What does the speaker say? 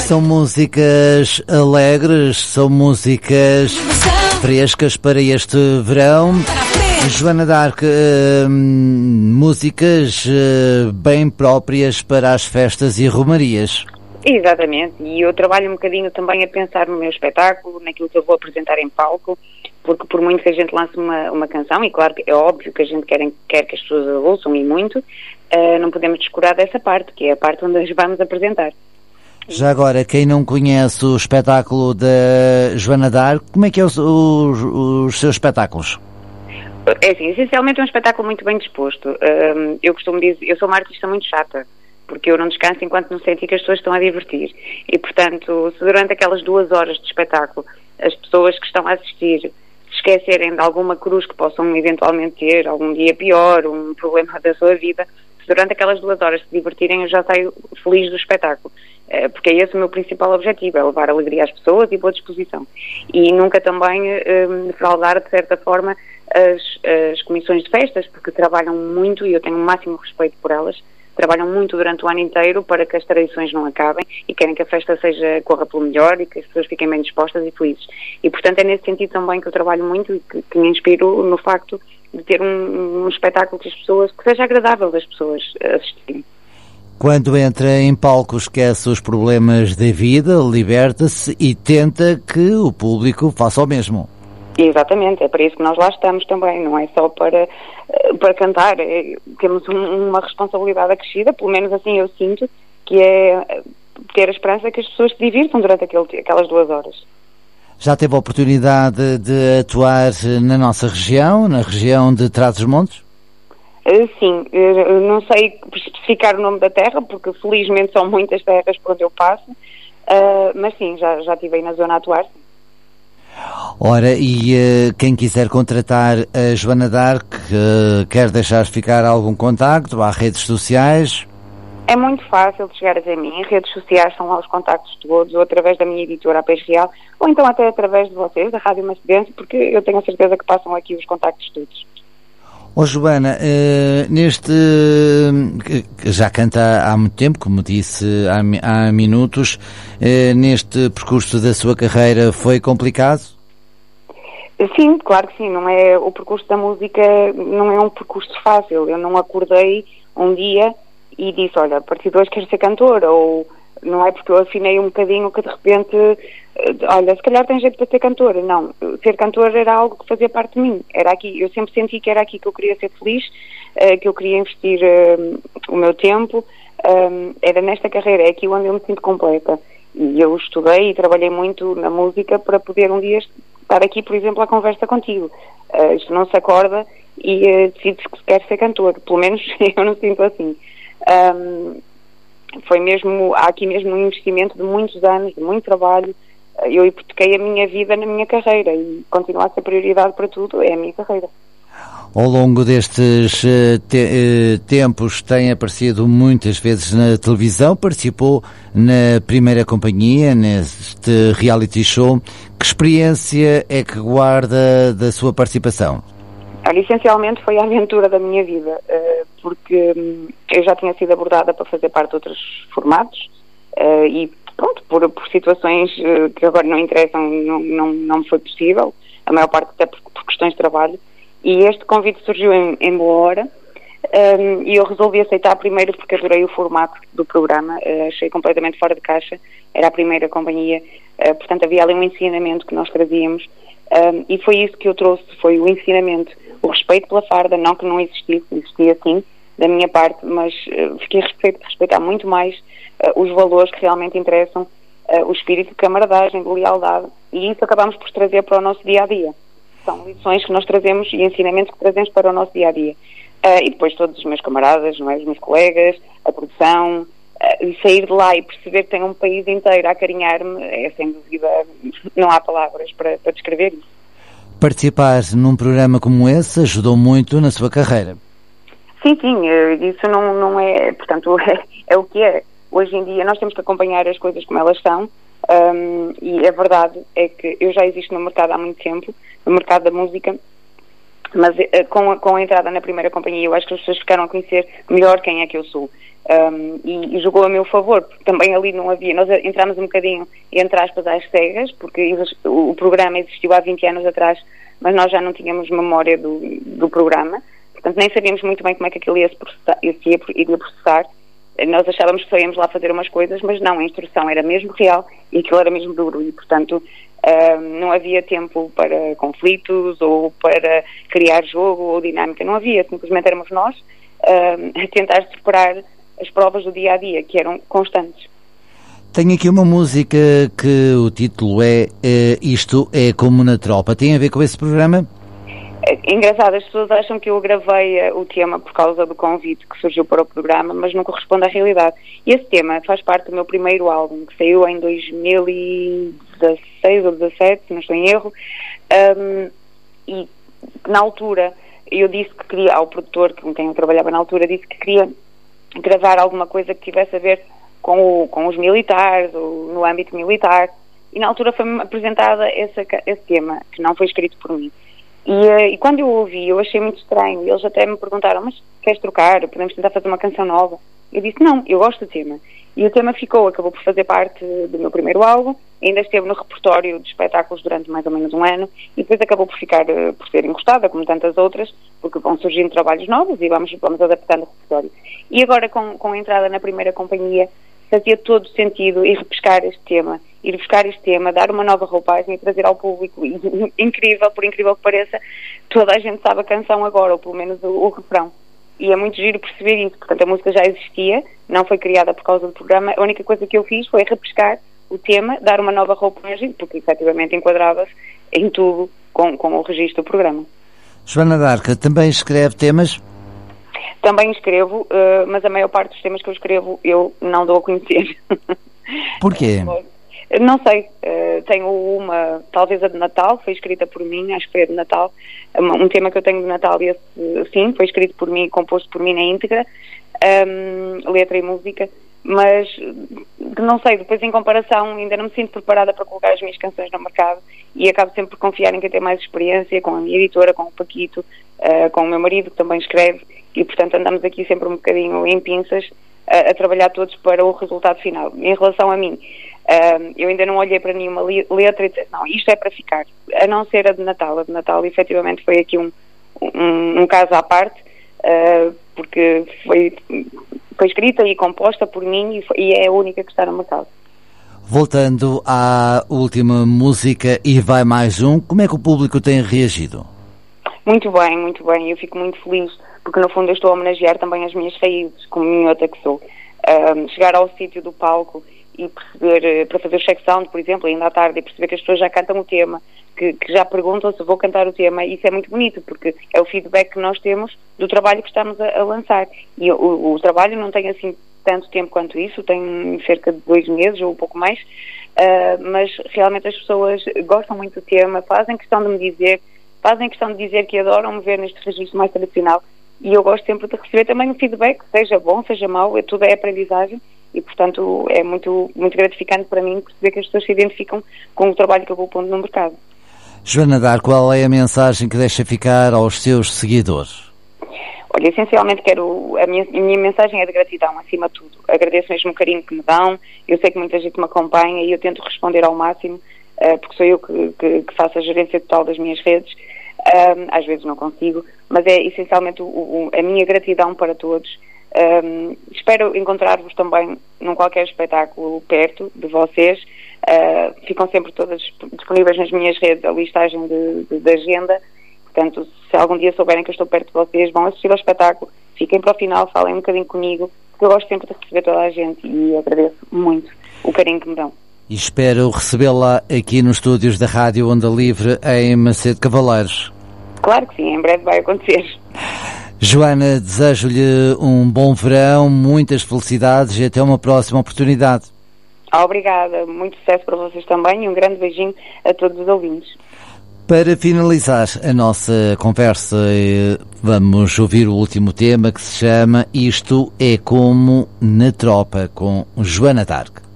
São músicas alegres, são músicas frescas para este verão. Joana D'Arc, músicas bem próprias para as festas e romarias. Exatamente, e eu trabalho um bocadinho também a pensar no meu espetáculo, naquilo que eu vou apresentar em palco, porque por muito que a gente lance uma canção, e claro que é óbvio que a gente quer que as pessoas a ouçam e muito, não podemos descurar dessa parte, que é a parte onde as vamos apresentar. Já agora, quem não conhece o espetáculo da Joana D'Arc, como é que é os seus espetáculos? É assim, essencialmente é um espetáculo muito bem disposto. Eu costumo dizer, eu sou uma artista muito chata, porque eu não descanso enquanto não senti que as pessoas estão a divertir. E, portanto, se durante aquelas 2 horas de espetáculo as pessoas que estão a assistir se esquecerem de alguma cruz que possam eventualmente ter, algum dia pior, um problema da sua vida, se durante aquelas 2 horas se divertirem, eu já saio feliz do espetáculo. Porque é esse o meu principal objetivo, é levar alegria às pessoas e boa disposição. E nunca também defraudar, de certa forma, as comissões de festas, porque trabalham muito, e eu tenho o máximo respeito por elas, trabalham muito durante o ano inteiro para que as tradições não acabem e querem que a festa corra pelo melhor e que as pessoas fiquem bem dispostas e felizes. E, portanto, é nesse sentido também que eu trabalho muito e que me inspiro no facto de ter um espetáculo que seja agradável das pessoas assistirem. Quando entra em palco, esquece os problemas da vida, liberta-se e tenta que o público faça o mesmo. Exatamente, é para isso que nós lá estamos também, não é só para cantar, temos uma responsabilidade acrescida, pelo menos assim eu sinto, que é ter a esperança que as pessoas se divirtam durante aquelas 2 horas. Já teve a oportunidade de atuar na nossa região, na região de Trás-os-Montes? Sim, eu não sei especificar o nome da terra, porque felizmente são muitas terras por onde eu passo, mas sim, já estive aí na zona a atuar. Ora, e quem quiser contratar a Joana D'Arc, quer deixar ficar algum contacto? Há redes sociais? É muito fácil de chegar até mim. Redes sociais são lá os contactos todos, ou através da minha editora, a Peixe Real, ou então até através de vocês, da Rádio Macedência, porque eu tenho a certeza que passam aqui os contactos todos. Joana, já canta há muito tempo, como disse há minutos, neste percurso da sua carreira foi complicado? Sim, claro que sim. Não é, o percurso da música não é um percurso fácil. Eu não acordei um dia e disse, olha, a partir de hoje quero ser cantora, ou não é porque eu afinei um bocadinho que de repente, olha, se calhar tem jeito para ser cantora. Não, ser cantora era algo que fazia parte de mim. Era aqui, eu sempre senti que era aqui que eu queria ser feliz, que eu queria investir o meu tempo, era nesta carreira, é aqui onde eu me sinto completa. E eu estudei e trabalhei muito na música para poder um dia estar aqui, por exemplo, à conversa contigo. Isto não se acorda e decide-se que se quer ser cantor, pelo menos eu não sinto assim. Há aqui mesmo um investimento de muitos anos, de muito trabalho. Eu hipotequei a minha vida na minha carreira e continua a ser prioridade para tudo, é a minha carreira. Ao longo destes tempos tem aparecido muitas vezes na televisão, participou na Primeira Companhia, neste reality show. Que experiência é que guarda da sua participação? Essencialmente foi a aventura da minha vida, porque eu já tinha sido abordada para fazer parte de outros formatos e pronto, por situações que agora não interessam, não me foi possível, a maior parte até por questões de trabalho, e este convite surgiu em boa hora e eu resolvi aceitar primeiro porque adorei o formato do programa, achei completamente fora de caixa, era a primeira companhia, portanto havia ali um ensinamento que nós trazíamos e foi isso que eu trouxe, foi o ensinamento, o respeito pela farda, não que não existia sim, da minha parte, mas fiquei a respeitar muito mais os valores que realmente interessam, o espírito de camaradagem, de lealdade, e isso acabamos por trazer para o nosso dia-a-dia. São lições que nós trazemos e ensinamentos que trazemos para o nosso dia-a-dia. E depois todos os meus camaradas, não é? Os meus colegas, a produção, e sair de lá e perceber que tem um país inteiro a acarinhar-me, é sem dúvida, não há palavras para descrever isso. Participar num programa como esse ajudou muito na sua carreira? Sim, isso não é, portanto, é o que é. Hoje em dia nós temos que acompanhar as coisas como elas são, e a verdade é que eu já existo no mercado há muito tempo, no mercado da música, mas com a entrada na primeira companhia eu acho que as pessoas ficaram a conhecer melhor quem é que eu sou. E jogou a meu favor, porque também ali não havia, nós entramos um bocadinho, entre aspas, às cegas, porque o programa existiu há 20 anos atrás, mas nós já não tínhamos memória do programa, portanto nem sabíamos muito bem como é que aquilo ia processar. Nós achávamos que só íamos lá fazer umas coisas, mas não, a instrução era mesmo real e aquilo era mesmo duro e, portanto, não havia tempo para conflitos ou para criar jogo ou dinâmica, não havia, simplesmente éramos nós a tentar superar as provas do dia-a-dia, que eram constantes. Tenho aqui uma música que o título é Isto é Como na Tropa. Tem a ver com esse programa? É engraçado, as pessoas acham que eu gravei o tema por causa do convite que surgiu para o programa, mas não corresponde à realidade. E esse tema faz parte do meu primeiro álbum, que saiu em 2016 ou 2017, se não estou em erro, e na altura eu disse que queria, ao produtor com quem eu trabalhava na altura, disse que queria gravar alguma coisa que tivesse a ver com os militares, ou no âmbito militar, e na altura foi-me apresentada esse tema, que não foi escrito por mim. E quando eu ouvi, eu achei muito estranho, e eles até me perguntaram, mas queres trocar? Podemos tentar fazer uma canção nova? Eu disse, não, eu gosto do tema. E o tema acabou por fazer parte do meu primeiro álbum, ainda esteve no repertório de espetáculos durante mais ou menos um ano, e depois acabou por ser encostada, como tantas outras, porque vão surgindo trabalhos novos e vamos adaptando o repertório. E agora, com a entrada na primeira companhia, fazia todo sentido ir buscar este tema, dar uma nova roupagem e trazer ao público. E, por incrível que pareça, toda a gente sabe a canção agora, ou pelo menos o refrão. E é muito giro perceber isso. Portanto, a música já existia, não foi criada por causa do programa. A única coisa que eu fiz foi repescar o tema, dar uma nova roupagem, porque efetivamente enquadrava-se em tudo com o registro do programa. Joana d'Arc também escreve temas? Também escrevo, mas a maior parte dos temas que eu escrevo eu não dou a conhecer. Porquê? Não sei, tenho uma, talvez a de Natal, foi escrita por mim, acho que foi a de Natal, um tema que eu tenho de Natal, e esse, sim, foi escrito por mim, composto por mim na íntegra, letra e música, mas não sei, depois em comparação ainda não me sinto preparada para colocar as minhas canções no mercado e acabo sempre por confiar em quem tem mais experiência, com a minha editora, com o Paquito, com o meu marido que também escreve, e portanto andamos aqui sempre um bocadinho em pinças a trabalhar todos para o resultado final. Em relação a mim, eu ainda não olhei para nenhuma letra e disse, não, isto é para ficar, a não ser a de Natal. A de Natal efetivamente foi aqui um caso à parte, porque foi escrita e composta por mim e é a única que está no mercado. Voltando à última música, E Vai Mais Um, como é que o público tem reagido? Muito bem, eu fico muito feliz, porque no fundo eu estou a homenagear também as minhas raízes, como minhota que sou. Chegar ao sítio do palco e perceber, para fazer o check sound, por exemplo, ainda à tarde, e perceber que as pessoas já cantam o tema, que já perguntam se vou cantar o tema, isso é muito bonito, porque é o feedback que nós temos do trabalho que estamos a lançar. E o trabalho não tem assim tanto tempo quanto isso, tem cerca de 2 meses ou um pouco mais, mas realmente as pessoas gostam muito do tema, fazem questão de dizer que adoram me ver neste registro mais tradicional, e eu gosto sempre de receber também o feedback, seja bom, seja mau, tudo é aprendizagem, e portanto é muito, muito gratificante para mim perceber que as pessoas se identificam com o trabalho que eu vou pondo no mercado. Joana d'Arc, qual é a mensagem que deixa ficar aos seus seguidores? Olha, essencialmente a minha mensagem é de gratidão, acima de tudo. Agradeço mesmo o carinho que me dão, eu sei que muita gente me acompanha e eu tento responder ao máximo, porque sou eu que faço a gerência total das minhas redes. Às vezes não consigo, mas é essencialmente a minha gratidão para todos. Espero encontrar-vos também num qualquer espetáculo perto de vocês. Ficam sempre todas disponíveis nas minhas redes a listagem de agenda, portanto, se algum dia souberem que eu estou perto de vocês, vão assistir ao espetáculo, fiquem para o final, falem um bocadinho comigo, porque eu gosto sempre de receber toda a gente e agradeço muito o carinho que me dão. E espero recebê-la aqui nos estúdios da Rádio Onda Livre em Macedo Cavaleiros. Claro que sim, em breve vai acontecer. Joana, desejo-lhe um bom verão, muitas felicidades e até uma próxima oportunidade. Obrigada, muito sucesso para vocês também e um grande beijinho a todos os ouvintes. Para finalizar a nossa conversa, vamos ouvir o último tema que se chama Isto é Como na Tropa, com Joana d'Arc.